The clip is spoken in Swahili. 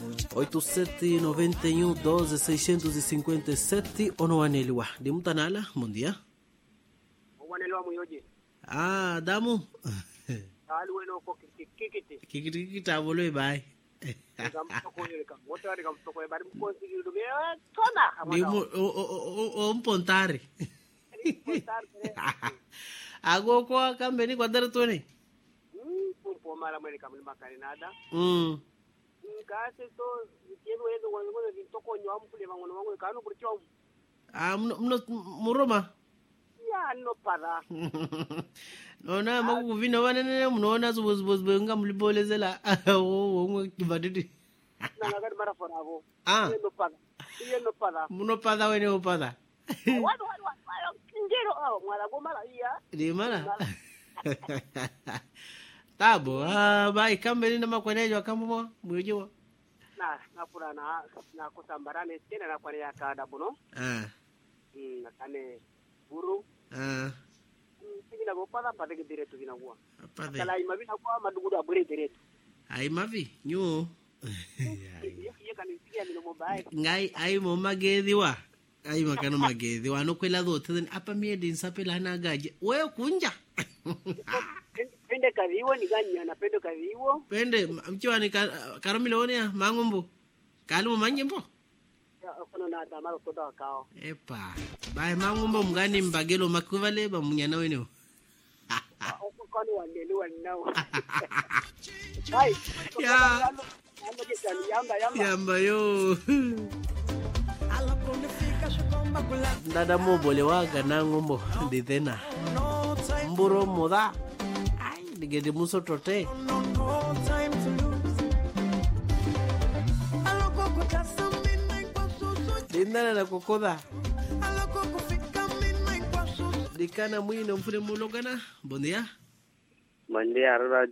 8791 12 657 onowaneliwa ndi mutanala mundia wanelewa muyoje damu alweno ko kikiti abolo bai ompontari agoko kambeni kwadara tone pumpo mara mwele kamli makari nada kase to yenu yenu wangono vitoko nyo ampule wangono wangono kanu burcho mno muroma ya no para nona makuvina wanene munoona zubuzubuzwe nga mulibolezela wo kibadidi nanga gadi mara foravo no para muno pada wene opada wadu ngero mwala gomala iya di mala tabo bai kambeni na makwenejo akambo mujowa na furana na kusambarane tena na kwani yakada buno na kane buru singina bopada padege direto vinagua kala imavi na kwa madugudu abure direto ai mavi nyu ye kanisikia ni mobile ngai ai mo magedhiwa ai makano magedhiwa no kwela dhote apa miedi nsapela na gaje we kunja pende kariwo ni ganya na pendo kariwo pende mchiwani karamilone mangombo kalumo manjembo kono na tamaro kodo kao epa bai mangombo mgani mbagelo makuvale ba munyana weneo kono wanelu wanao hai yamba yo dada mobole waga na ngombo dithena mburo moda ai digede muso tote dindana na kokoda dikana mwino mfure mulogana bondia mandia